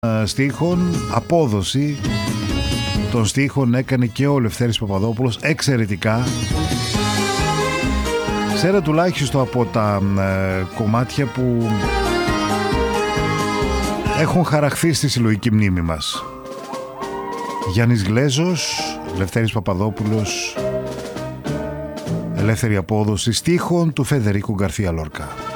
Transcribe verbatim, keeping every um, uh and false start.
στίχων, απόδοση των στίχων έκανε και ο Λευτέρης Παπαδόπουλος εξαιρετικά. Σε ένα τουλάχιστον από τα ε, κομμάτια που έχουν χαραχθεί στη συλλογική μνήμη μας. Γιάννης Γλέζος, Λευτέρης Παπαδόπουλος, ελεύθερη απόδοση στίχων του Φεδερίκου Γκαρθία Λόρκα.